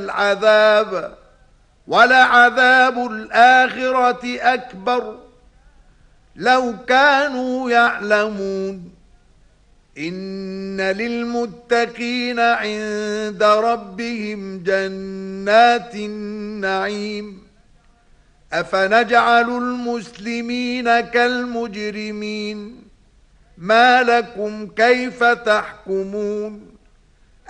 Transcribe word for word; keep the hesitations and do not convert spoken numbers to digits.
العذاب ولعذاب الآخرة أكبر لو كانوا يعلمون إن للمتقين عند ربهم جنات النعيم أفنجعل المسلمين كالمجرمين ما لكم كيف تحكمون